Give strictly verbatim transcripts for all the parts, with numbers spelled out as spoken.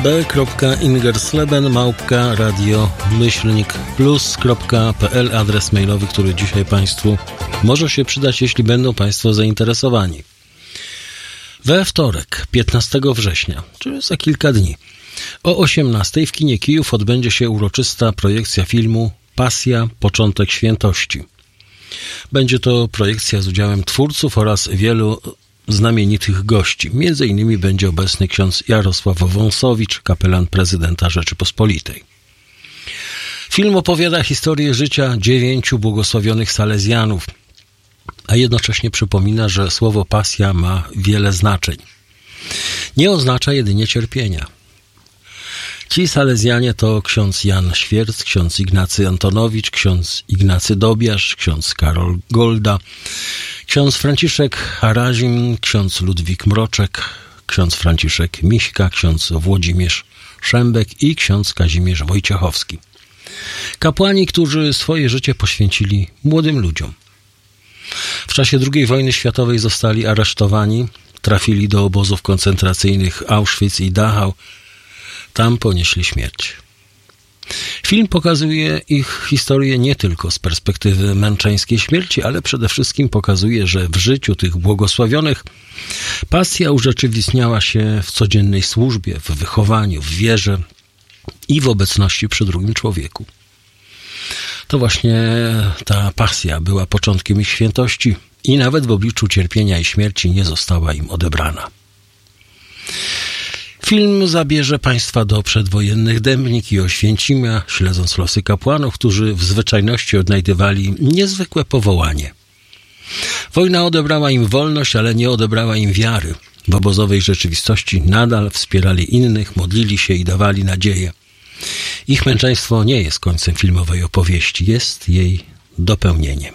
b kropka ingersleben małpka radio myślnik plus kropka p l, adres mailowy, który dzisiaj Państwu może się przydać, jeśli będą Państwo zainteresowani. We wtorek, piętnastego września, czyli za kilka dni, o osiemnastej w kinie Kijów odbędzie się uroczysta projekcja filmu Pasja – Początek Świętości. Będzie to projekcja z udziałem twórców oraz wielu znamienitych gości. Między innymi będzie obecny ksiądz Jarosław Wąsowicz, kapelan prezydenta Rzeczypospolitej. Film opowiada historię życia dziewięciu błogosławionych salezjanów, a jednocześnie przypomina, że słowo pasja ma wiele znaczeń. Nie oznacza jedynie cierpienia. Ci salezjanie to ksiądz Jan Świerc, ksiądz Ignacy Antonowicz, ksiądz Ignacy Dobiasz, ksiądz Karol Golda, ksiądz Franciszek Harazim, ksiądz Ludwik Mroczek, ksiądz Franciszek Miśka, ksiądz Włodzimierz Szembek i ksiądz Kazimierz Wojciechowski. Kapłani, którzy swoje życie poświęcili młodym ludziom. W czasie drugiej wojny światowej zostali aresztowani, trafili do obozów koncentracyjnych Auschwitz i Dachau. Tam ponieśli śmierć. Film pokazuje ich historię nie tylko z perspektywy męczeńskiej śmierci, ale przede wszystkim pokazuje, że w życiu tych błogosławionych pasja urzeczywistniała się w codziennej służbie, w wychowaniu, w wierze i w obecności przy drugim człowieku. To właśnie ta pasja była początkiem ich świętości i nawet w obliczu cierpienia i śmierci nie została im odebrana. Film zabierze Państwa do przedwojennych Dębnik i Oświęcimia, śledząc losy kapłanów, którzy w zwyczajności odnajdywali niezwykłe powołanie. Wojna odebrała im wolność, ale nie odebrała im wiary. W obozowej rzeczywistości nadal wspierali innych, modlili się i dawali nadzieję. Ich męczeństwo nie jest końcem filmowej opowieści, jest jej dopełnieniem.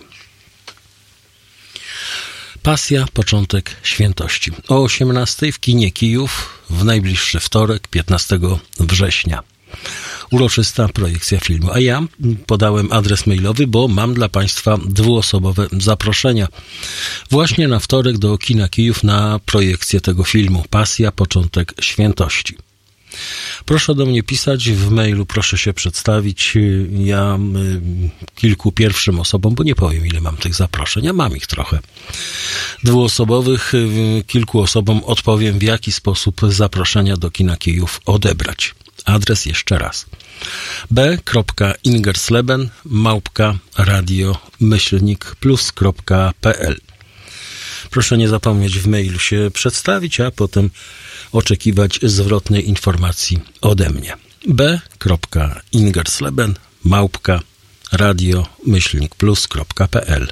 Pasja – Początek Świętości. O osiemnastej w kinie Kijów w najbliższy wtorek, piętnastego września. Uroczysta projekcja filmu. A ja podałem adres mailowy, bo mam dla Państwa dwuosobowe zaproszenia. Właśnie na wtorek do kina Kijów na projekcję tego filmu. Pasja – Początek Świętości. Proszę do mnie pisać w mailu, proszę się przedstawić. Ja y, kilku pierwszym osobom, bo nie powiem, ile mam tych zaproszeń, a mam ich trochę dwuosobowych, y, kilku osobom odpowiem, w jaki sposób zaproszenia do kina Kijów odebrać. Adres jeszcze raz: b kropka ingersleben małpka radio myślnik plus kropka p l. Proszę nie zapomnieć w mailu się przedstawić, a potem oczekiwać zwrotnej informacji ode mnie. b kropka ingersleben małpka radio myślnik plus kropka p l.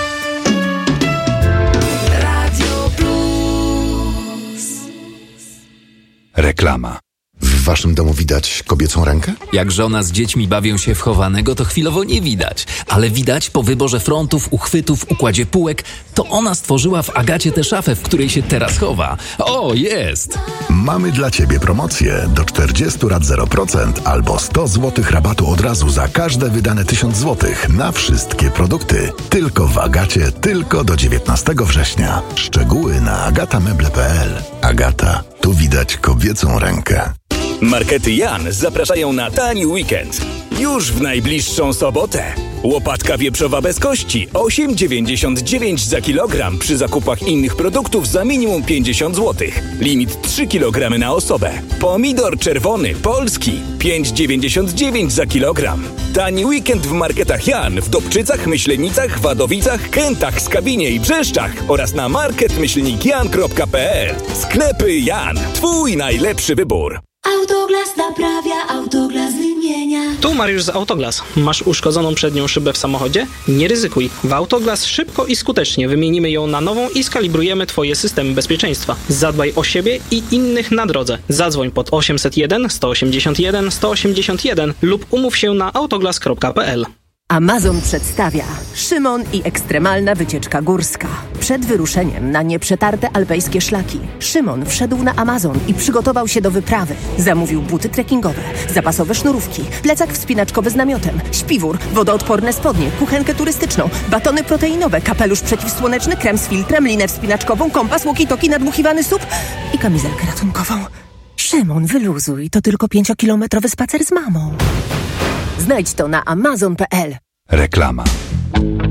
Radio Plus. Reklama. W waszym domu widać kobiecą rękę? Jak żona z dziećmi bawią się w chowanego, to chwilowo nie widać. Ale widać po wyborze frontów, uchwytów, układzie półek, to ona stworzyła w Agacie tę szafę, w której się teraz chowa. O, jest! Mamy dla ciebie promocję. Do czterdziestu rat zero procent albo sto złotych rabatu od razu za każde wydane tysiąc złotych na wszystkie produkty. Tylko w Agacie, tylko do dziewiętnastego września. Szczegóły na agatameble kropka p l. Agata, tu widać kobiecą rękę. Markety Jan zapraszają na tani weekend. Już w najbliższą sobotę. Łopatka wieprzowa bez kości osiem dziewięćdziesiąt dziewięć za kilogram przy zakupach innych produktów za minimum pięćdziesiąt złotych. Limit trzy kilogramy na osobę. Pomidor czerwony polski pięć dziewięćdziesiąt dziewięć za kilogram. Tani weekend w marketach Jan w Dobczycach, Myślenicach, Wadowicach, Kętach, Skawinie i Brzeszczach oraz na market myślnik jan kropka p l. Sklepy Jan. Twój najlepszy wybór. Autoglas naprawia, Autoglas wymienia. Tu Mariusz z Autoglas. Masz uszkodzoną przednią szybę w samochodzie? Nie ryzykuj. W Autoglas szybko i skutecznie wymienimy ją na nową i skalibrujemy Twoje systemy bezpieczeństwa. Zadbaj o siebie i innych na drodze. Zadzwoń pod osiemset jeden sto osiemdziesiąt jeden sto osiemdziesiąt jeden lub umów się na autoglas kropka p l. Amazon przedstawia Szymon i ekstremalna wycieczka górska. Przed wyruszeniem na nieprzetarte alpejskie szlaki Szymon wszedł na Amazon i przygotował się do wyprawy. Zamówił buty trekkingowe, zapasowe sznurówki, plecak wspinaczkowy z namiotem, śpiwór, wodoodporne spodnie, kuchenkę turystyczną, batony proteinowe, kapelusz przeciwsłoneczny, krem z filtrem, linę wspinaczkową, kompas, walkie-talkie, nadmuchiwany sup i kamizelkę ratunkową. Szymon, wyluzuj, to tylko pięciokilometrowy spacer z mamą. Znajdź to na amazon kropka p l. Reklama.